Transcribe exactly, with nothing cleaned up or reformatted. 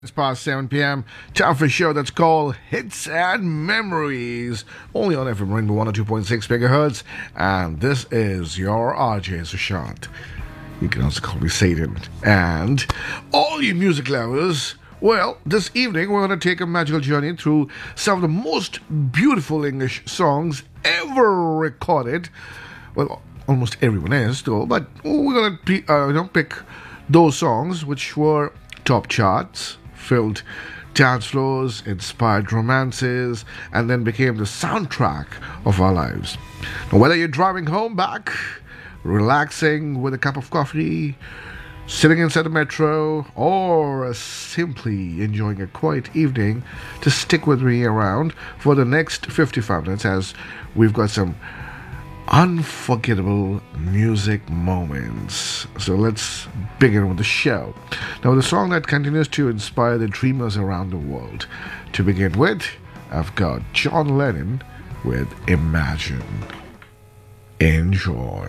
It's past seven p.m. Time for a show that's called Hits and Memories, only on F M Rainbow one oh two point six megahertz. And this is your R J Sushant. You can also call me Satan. And all you music lovers, well, this evening we're going to take a magical journey through some of the most beautiful English songs ever recorded. Well, almost everyone is, though, but we're going to uh, you know, pick those songs which were top charts, filled dance floors, inspired romances, and then became the soundtrack of our lives. Now, whether you're driving home back, relaxing with a cup of coffee, sitting inside the metro, or simply enjoying a quiet evening, to stick with me around for the next fifty-five minutes as we've got some unforgettable music moments. So let's begin with the show. Now, the song that continues to inspire the dreamers around the world. To begin with, I've got John Lennon with Imagine. Enjoy.